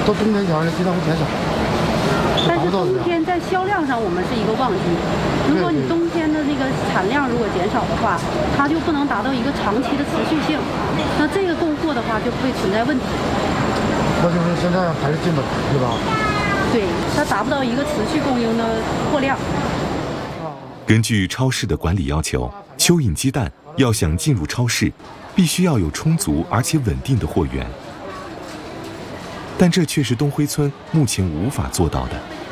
到冬天前呢，鸡蛋会减少。 但是冬天在销量上我们是一个旺季，如果你冬天的那个产量如果减少的话，它就不能达到一个长期的持续性，那这个供货的话就会存在问题。 那就是现在还是进不来，对吧？ 对，它达不到一个持续供应的货量。 根据超市的管理要求，蚯蚓鸡蛋要想进入超市，必须要有充足而且稳定的货源。但这却是东辉村目前无法做到的。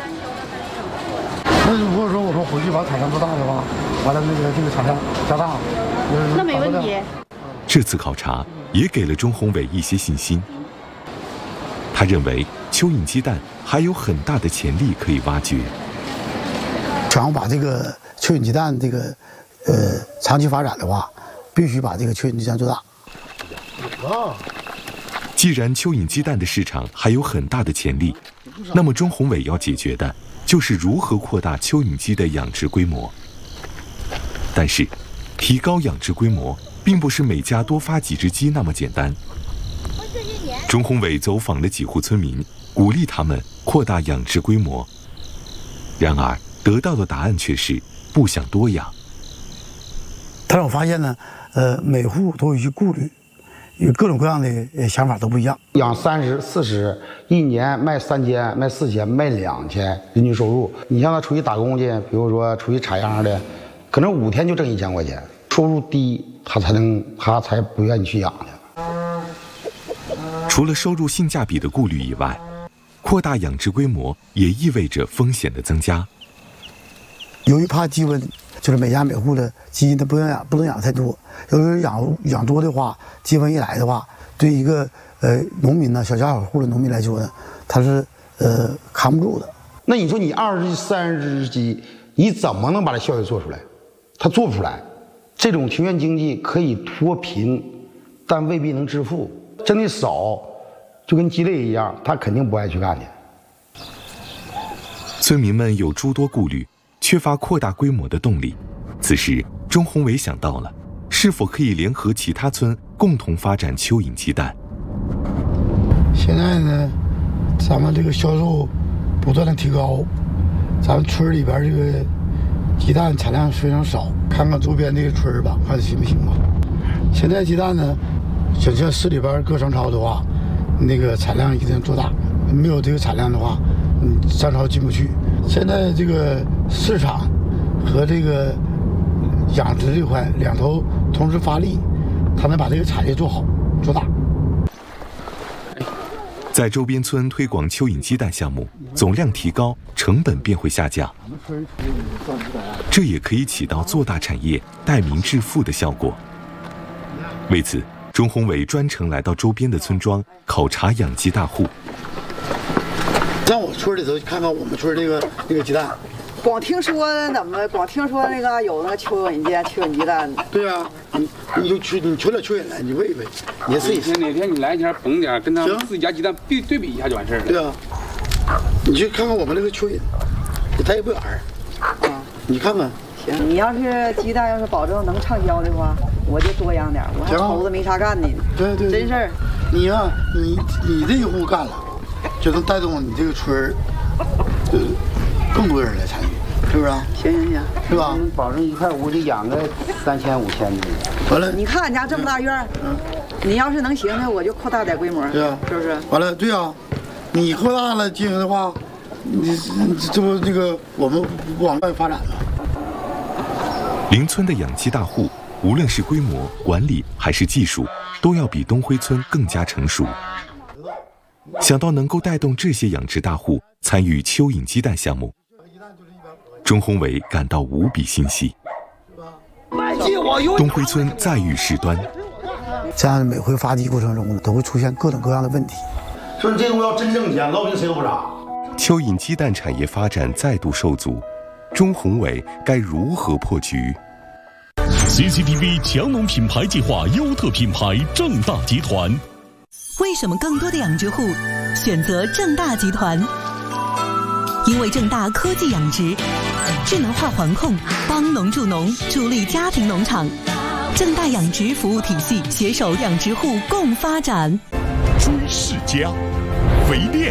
那如果说我说回去把产量做大的话，完了这个产量加大， 那没问题。 这次考察也给了钟宏伟一些信心。他认为蚯蚓鸡蛋还有很大的潜力可以挖掘。 想要把这个蚯蚓鸡蛋这个长期发展的话，必须把这个蚯蚓鸡蛋做大。 既然蚯蚓鸡蛋的市场还有很大的潜力，那么钟宏伟要解决的就是如何扩大蚯蚓鸡的养殖规模。但是，提高养殖规模并不是每家多发几只鸡那么简单。钟宏伟走访了几户村民，鼓励他们扩大养殖规模。然而，得到的答案却是不想多养。 但是我发现呢，每户都有一些顾虑。有各种各样的想法都不一样。 养30、40，一年卖3000、卖4000、卖2000，人均收入。你像他出去打工去，比如说出去插秧的，可能5天就挣1000块钱，收入低，他才不愿意去养呢。 除了收入性价比的顾虑以外，扩大养殖规模也意味着风险的增加。 由于怕鸡瘟，就是每家每户的鸡它不能养太多。由于养多的话，鸡瘟一来的话，对一个农民呢，小家小户的农民来说呢，他是扛不住的。 那你说你20、30只鸡，你怎么能把这效益做出来？他做不出来。这种庭院经济可以脱贫，但未必能致富。真的少，就跟鸡肋一样，他肯定不爱去干的。 村民们有诸多顾虑，缺乏扩大规模的动力。此时，钟宏伟想到了，是否可以联合其他村共同发展蚯蚓鸡蛋？ 现在呢，咱们这个销售不断的提高，咱们村里边这个鸡蛋产量非常少，看看周边这个村吧，看行不行吧。现在鸡蛋呢，想像市里边各商超的话，那个产量一定做大，没有这个产量的话，商超进不去。现在这个市场和这个养殖这块两头同时发力，才能把这个产业做好做大。 在周边村推广蚯蚓鸡蛋项目，总量提高，成本便会下降，这也可以起到做大产业、带民致富的效果。为此，钟宏伟专程来到周边的村庄考察养鸡大户。 在我村里头看看我们村那个鸡蛋， 光听说怎么？光听说那个有那个蚯蚓鸡蛋。 对啊，你取点蚯蚓来，你喂一喂，也试一试。 哪天你来一下捧点，跟他们自己家鸡蛋对比一下就完事儿了。 对啊，你去看看我们这个蚯蚓，它也不远啊，你看看。 行，你要是鸡蛋要是保证能畅销的话，我就多养点，我还愁着没啥干的。 对， 真事儿。 你呀，你这一户干了，就能带动你这个村儿，更多人来参与。是不是啊？ 行， 是吧？ 保证1块5就养个3000、5000的。 完了， 你看俺家这么大院儿，你要是能行的，我就扩大点规模。 对啊， 是不是？ 完了，对啊，你扩大了经营的话，你这不那个我们不往外发展了。 邻村的养鸡大户，无论是规模、管理还是技术，都要比东辉村更加成熟。想到能够带动这些养殖大户参与蚯蚓鸡蛋项目，钟宏伟感到无比欣喜。东辉村再遇事端， 这样每回发鸡过程中都会出现各种各样的问题。 说你这东西要真挣钱，老百姓谁都不傻。 蚯蚓鸡蛋产业发展再度受阻，钟宏伟该如何破局？ CCTV 强农品牌计划优特品牌正大集团。 为什么更多的养殖户选择正大集团？因为正大科技养殖、智能化环控，帮农助农，助力家庭农场。正大养殖服务体系携手养殖户共发展。 朱世家，肥链。